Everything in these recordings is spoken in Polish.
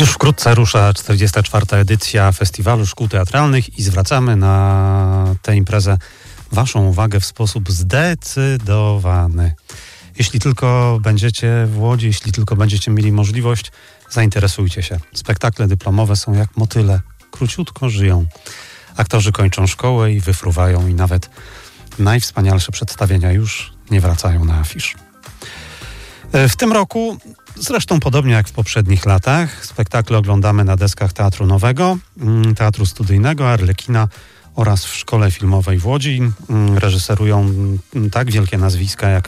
Już wkrótce rusza 44. edycja Festiwalu Szkół Teatralnych i zwracamy na tę imprezę Waszą uwagę w sposób zdecydowany. Jeśli tylko będziecie w Łodzi, jeśli tylko będziecie mieli możliwość, zainteresujcie się. Spektakle dyplomowe są jak motyle, króciutko żyją. Aktorzy kończą szkołę i wyfruwają i nawet najwspanialsze przedstawienia już nie wracają na afisz. W tym roku, zresztą podobnie jak w poprzednich latach, spektakle oglądamy na deskach Teatru Nowego, Teatru Studyjnego, Arlekina oraz w Szkole Filmowej w Łodzi. Reżyserują tak wielkie nazwiska jak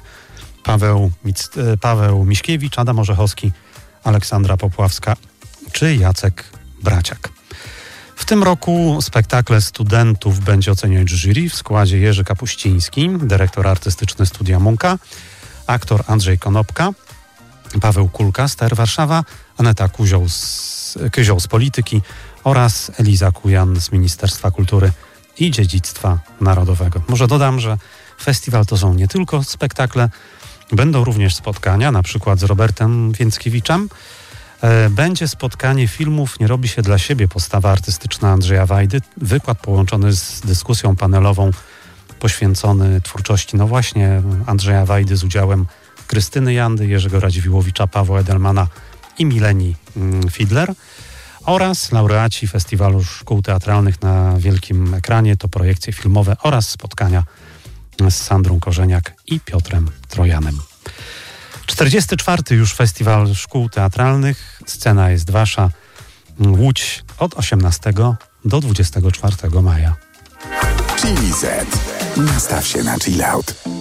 Paweł Miśkiewicz, Adam Orzechowski, Aleksandra Popławska czy Jacek Braciak. W tym roku spektakle studentów będzie oceniać jury w składzie Jerzy Kapuściński, dyrektor artystyczny Studia Munka, aktor Andrzej Konopka, Paweł Kulka, Ster Warszawa, Aneta Kyzioł z Polityki oraz Eliza Kujan z Ministerstwa Kultury i Dziedzictwa Narodowego. Może dodam, że festiwal to są nie tylko spektakle, będą również spotkania, na przykład z Robertem Więckiewiczem. Będzie spotkanie filmów Nie robi się dla siebie, postawa artystyczna Andrzeja Wajdy, wykład połączony z dyskusją panelową poświęcony twórczości, no właśnie, Andrzeja Wajdy z udziałem Krystyny Jandy, Jerzego Radziwiłłowicza, Pawła Edelmana i Mileni Fidler oraz laureaci Festiwalu Szkół Teatralnych na wielkim ekranie, to projekcje filmowe oraz spotkania z Sandrą Korzeniak i Piotrem Trojanem. 44. już Festiwal Szkół Teatralnych. Scena jest wasza. Łódź od 18 do 24 maja. Chili Z. Nastaw się na chill out.